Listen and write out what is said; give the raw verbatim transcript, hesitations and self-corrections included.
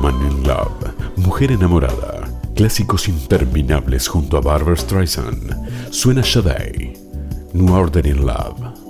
Woman in Love, Mujer enamorada, clásicos interminables junto a Barbra Streisand. Suena Sade, New Order in Love.